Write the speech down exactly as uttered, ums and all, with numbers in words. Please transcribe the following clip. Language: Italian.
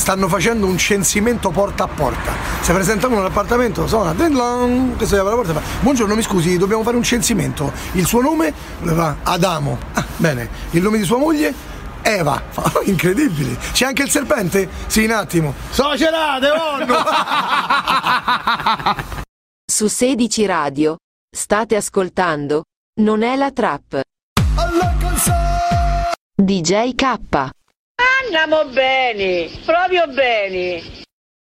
stanno facendo un censimento porta a porta. Si presentano all'appartamento, suona, che si apre la porta e fa: buongiorno, mi scusi, dobbiamo fare un censimento. Il suo nome? Va, Adamo. Ah, bene. Il nome di sua moglie? Eva. Oh, incredibili. C'è anche il serpente? Sì, un attimo. Socerate, onno! Su sedici Radio state ascoltando Non è la trap. D J K. Andiamo bene, proprio bene.